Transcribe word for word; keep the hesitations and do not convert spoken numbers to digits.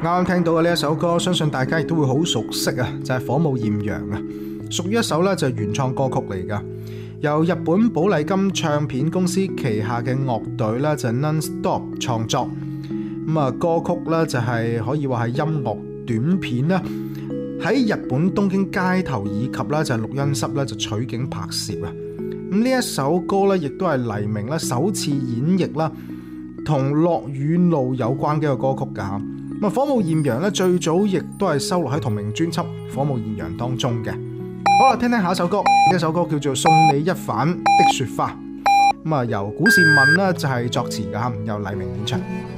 啱啱聽到嘅呢一首歌，相信大家亦都會好熟悉啊，就係、是《火舞豔陽》啊，屬於一首咧就係原創歌曲嚟噶，由日本寶麗金唱片公司旗下嘅樂隊咧就 Non-Stop 創作。咁啊，歌曲咧就係可以話係音樂短片啦，喺日本東京街頭以及咧就係錄音室咧就取景拍攝啊。咁呢一首歌咧亦都係黎明咧首次演繹啦，同落雨路有關嘅一個歌曲噶吓。咁啊，《火舞豔陽》咧最早亦都係收錄喺同名專輯《火舞豔陽》當中嘅。好啦，聽聽下一首歌，呢首歌叫做《送你一瓣的雪花》。咁啊，由古倩敏呢就係作詞噶吓，由黎明演唱。